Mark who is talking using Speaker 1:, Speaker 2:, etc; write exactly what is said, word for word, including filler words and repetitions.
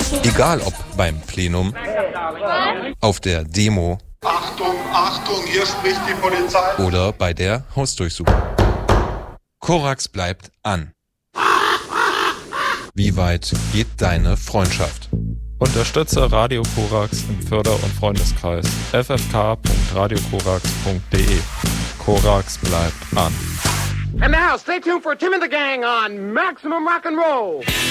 Speaker 1: Egal ob beim Plenum, auf der Demo
Speaker 2: Achtung, Achtung, hier spricht die Polizei
Speaker 1: oder bei der Hausdurchsuchung. Korax bleibt an. Wie weit geht deine Freundschaft?
Speaker 3: Unterstütze Radio Korax im Förder- und Freundeskreis f f k punkt radio korax punkt d e. Korax bleibt an.
Speaker 4: And now, stay tuned for Tim and the Gang on Maximum Rock and Roll.